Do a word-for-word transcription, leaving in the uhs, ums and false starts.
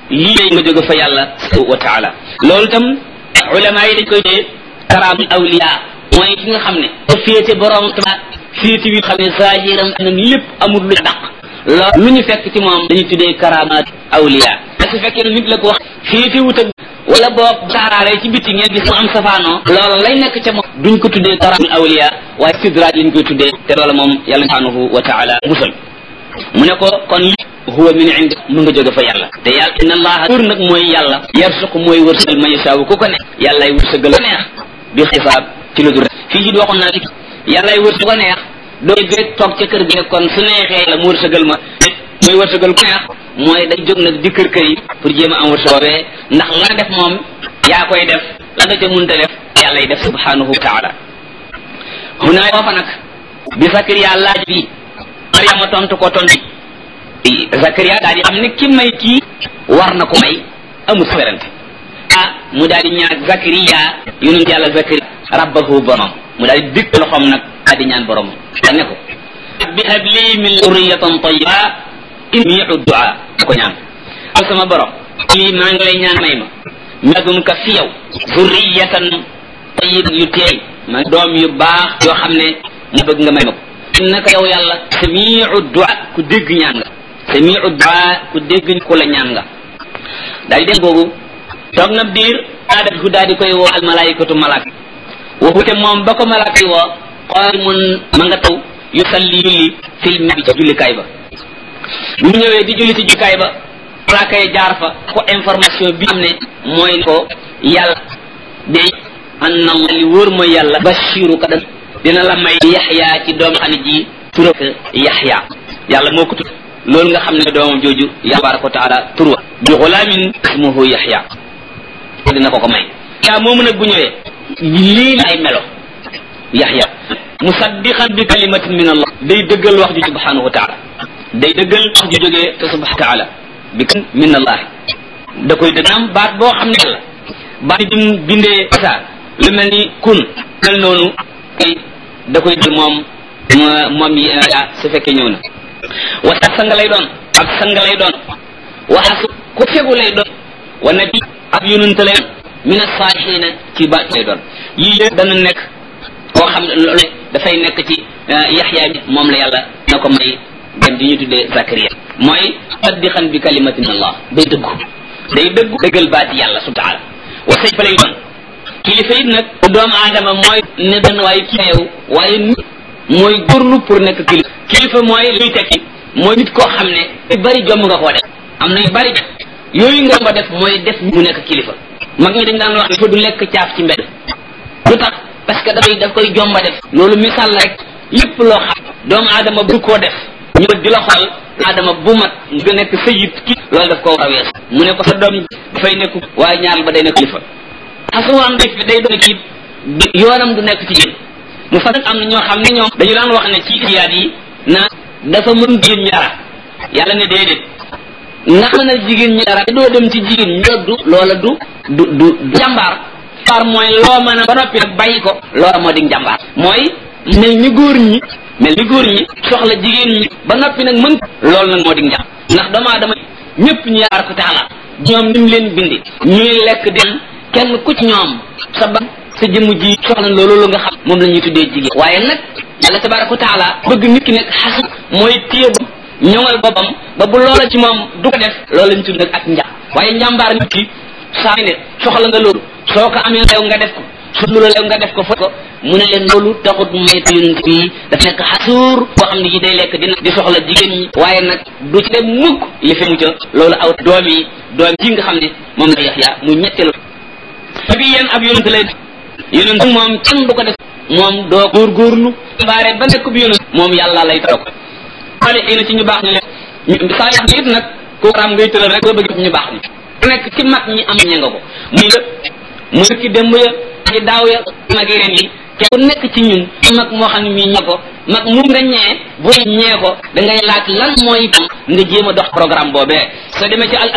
lii lay nga jóge fa yàlla subhanahu wa taala loolu tam ulama yi dañ koy dee karaamul awliya mooy ki nga xam ne ba féete borom ta féete wi xam ne zahiram na lépp amul lu dàq loolu lu ñu fekk ci moom dañuy tuddee karamaat awliya da su fekkee ne nit la ko wax féete wut ak wala boog saaraare ci biti ngeen gis mu am safaanoo loolu lay nekk ca moom duñ ko tuddee karaamul awliya waaye sidraat lañ koy tuddee te loolu moom yàlla subhanahu wa taala musal mu ne ko kon li huwa min indi mu nga jóge fa yàlla te yàlla inna allaha wër nag mooy yàlla yarsuqu mooy wërsëgal man yashaa ku ko ne yàllay wërsëgal ko neex bi xisaab ci lu dul fii ci waxoon naa yàllay wërsëg ko neex doo dégg toog ca kër gi kon su neexee yàlla mu wërsëgal ma mooy wërsëgal ko neex mooy day jóg nag di kër kër yi pour jéem a am wërsëg boobee ndax la def moom yaa koy def la nga ca mënta def yàllay def subhanahu wa taala hunaa foofa nag bi Sakariya laaj bi Mariama tontu ko tontu Zakariya daal di xam ne ki may kii war na ko may amul werante ah mu daal di ñaan Zakariya yonent yàlla Zakariya rabbahu boromam mu daal di dikk loxoom nag daal di ñaan boromam da ne ko bi habli min zurriyatan tayyiba sami'u du'a ko ñaan al sama borom lii maa ngi lay ñaan may ma madunka fi yow zurriyatan tayyiba yu teey ma doom yu baax yoo xam ne mu bëgg nga may ma ko innaka yow yàlla sami'u du'a ku dégg ñaan nga sami'u du'a ku dégg ku la ñaan nga daal di dem boobu toog na biir aadat hu daal di koy woo al malaikatu malaaka waxute moom ba ko malaaka yi woo qaaimun ma nga taw yusalli julli fil bi ci jullikaay ba bu mu ñëwee di julli ci jullikaay ba malaaka yi jaar fa ko information bi am ne mooy ko yàlla de anna allah li wóor mooy yàlla bashiru ka dina la may yaxya ci doom xam ne ji turam yaxya yàlla moo ko tudd loolu nga xam ne doomam jooju yàlla tabaraka wa taala tur wa bi xulaamin ismuhu yaxya dina ko ko may yaa moomu nag bu ñëwee lii la ay melo yaxya musaddiqan bi kalimatin min allah day dëggal wax ju subhanahu wa taala day dëggal wax ju jógee te subhanahu wa taala bi kan min allah da koy dëgg baat boo xam ne yàlla baat bi bindee sa lu mel ni kun mel noonu da koy dëgg moom moom yaa su fekkee ñëw na wa sax sang lay doon ak sang lay doon waxasu ku fegu lay doon wa nabi ab yonent lay doon min as-saalihiina ci baat lay doon yii yëpp dana nekk koo xam ne loolu dafay nekk ci yaxya bi moom la yàlla na ko may dem di ñu tuddee Zakariya mooy saddiqan bi kalimatin min allah day dëggu day dëggu dëggal baat yàlla subhanahu wa taala wa sëy fa lay doon kilifa it nag doomu aadama mooy ne doon waaye kii yow waaye nit mooy góorlu pour nekk kilifa kilifa mooy luy tekki mooy nit koo xam ne yu bari jomb nga koo def am na yu bari yooyu nga ko def mooy def mu nekk kilifa mag ñi dañ daan wax ne fa du lekk caaf ci mbedd lu tax parce que dafay daf koy jomba def loolu misaal la rek lépp loo xam doomu aadama bu koo def ñu di la xool aadama bu mat nga nekk sayid ki loolu daf koo war a wees mu ne ko sa doom dafay nekk waaye ñaar ba day nekk kilifa asuwaan def day doon kii yoonam du nekk ci yéen mu fa am na ñoo xam ne ñoom dañu daan wax ne ci iyaat yi na dafa mën jigéen ñi dara yàlla ne déedéet nga mën a jigéen ñi dara doo dem ci jigéen ñi du loola du du du jàmbaar jàmbaar mooy loo mën a ba noppi nag bàyyi ko loola moo di jàmbaar mooy mel ni góor ñi mel ni góor ñi soxla jigéen ñi ba noppi nag mën loolu nag moo di njàmbaar ndax dama dama ñëpp ñu yaar ko taala ñoom nim leen bindi ñuy lekk dem kenn ku ci ñoom sa ba sa jëmm ji soxla loolu lu nga xam moom la ñuy tuddee jigéen waaye nag yàlla tabaraka wa taala bëgg nit ki nekk xasu mooy téye ba ñoŋal boppam ba bu loola ci moom du ko def loolu lañ tudd nag ak njaam waaye njàmbaar nit ki saa ne soxla nga loolu soo ko amee leew nga def ko su lu leew nga def ko fot ko mu ne leen loolu taxut may yonent bi daf nekk xasuur boo xam ne ji day lekk dina di soxla jigéen ñi waaye nag du ci dem mukk li fi mu ca loolu aw doom yi doom ji nga xam ne moom la Yaxya mu ñetteelu bi yéen ab yonent lay yonent moom kenn du ko def moom doo góorgóorlu baare ba nekk bi yonent moom yàlla lay toog xale ina ci ñu baax ñu leen saa yax it nag ko raam ngay tëral rek ba bëgg ñu baax ni nekk ci mag ñi am ñe nga ko muy nga muy ki démb ya ci daaw ya mag ren yi kenn ku nekk ci ñun mag moo xam ne mii ñe ko mag mu nga ñee bu ñee ko da ngay laaj lan mooy nga jéem a dox programme boobee soo demee ci al